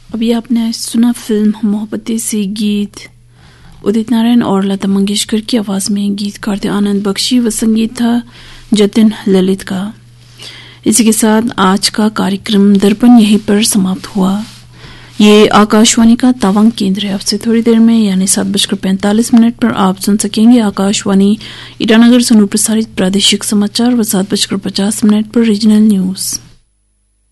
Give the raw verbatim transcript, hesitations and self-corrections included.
अभी आपने सुना फिल्म मोहब्बतें से गीत उदित नारायण और लता मंगेशकर की आवाज में। गीतकार थे आनंद बख्शी व संगीत था जतिन ललित का। इसी के साथ आज का कार्यक्रम दर्पण यहीं पर समाप्त हुआ। ये आकाशवाणी का तवांग केंद्र है। अब से थोड़ी देर में यानी सात बजकर पैंतालीस मिनट पर आप सुन सकेंगे आकाशवाणी ईटानगर से प्रसारित प्रादेशिक समाचार व सात बजकर पचास मिनट पर रीजनल न्यूज।